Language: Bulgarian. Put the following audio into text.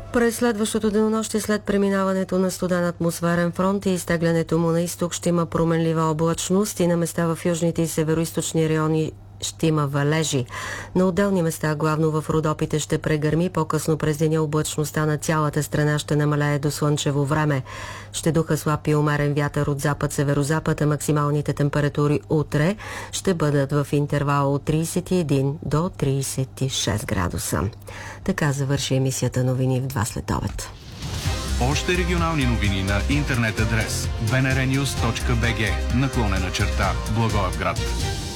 През следващото денонощие след преминаването на студен атмосферен фронт и изтеглянето му на изток ще има променлива облачност и на места в южните и североизточни райони ще има валежи. На отделни места, главно в Родопите, ще прегърми. По-късно през деня облачността на цялата страна ще намалее до слънчево време. Ще духа слаб и умерен вятър от запад-северозапад, а максималните температури утре ще бъдат в интервал от 31 до 36 градуса. Така завърши емисията новини в 2 след обед. Още регионални новини на интернет адрес bnrnews.bg /Благоевград.